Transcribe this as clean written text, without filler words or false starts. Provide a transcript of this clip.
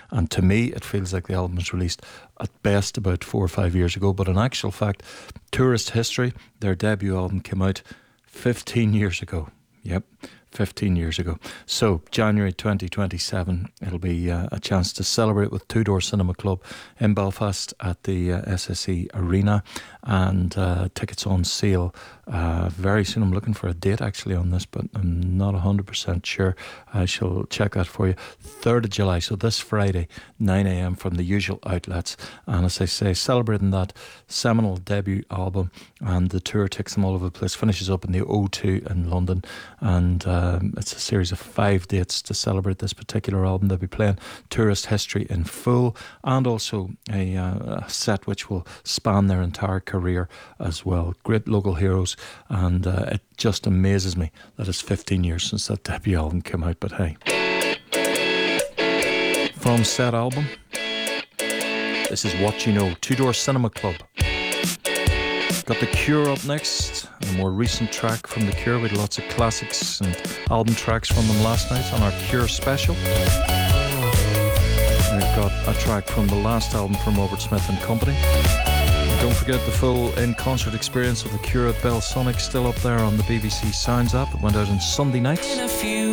And to me, it feels like the album was released at best about 4 or 5 years ago. But in actual fact, Tourist History, their debut album, came out 15 years ago. Yep, 15 years ago. So January 2027, it'll be a chance to celebrate with Two Door Cinema Club in Belfast at the SSE Arena, and tickets on sale very soon. I'm looking for a date actually on this, but I'm not 100% sure. I shall check that for you. 3rd of July, so this Friday, 9 a.m. from the usual outlets. And as I say, celebrating that seminal debut album, and the tour takes them all over the place. Finishes up in the O2 in London, and it's a series of 5 dates to celebrate this particular album. They'll be playing Tourist History in full, and also a set which will span their entire career as well. Great local heroes, and it just amazes me that it's 15 years since that debut album came out. But hey, from said album, this is What You Know, Two Door Cinema Club. Got The Cure up next, a more recent track from The Cure. We had lots of classics and album tracks from them last night on our Cure special. We've got a track from the last album from Robert Smith and Company. And don't forget the full in-concert experience of The Cure at Bell Sonic, still up there on the BBC Sounds app. It went out on Sunday night.